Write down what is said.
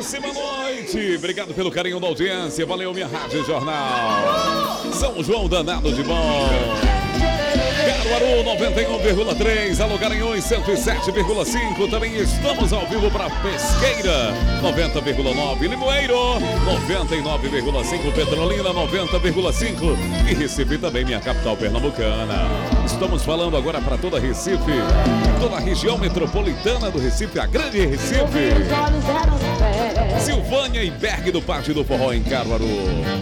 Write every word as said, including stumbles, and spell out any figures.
Belíssima noite. Obrigado pelo carinho da audiência. Valeu, minha Rádio Jornal. São João danado de bom. Caruaru noventa e um vírgula três, Alô Garanhuns cento e sete vírgula cinco. Também estamos ao vivo para Pesqueira noventa vírgula nove, Limoeiro noventa e nove vírgula cinco, Petrolina noventa vírgula cinco e Recife também, minha capital pernambucana. Estamos falando agora para toda Recife, toda a região metropolitana do Recife, a grande Recife. Silvânia e Berg do Pátio do Forró em Caruaru.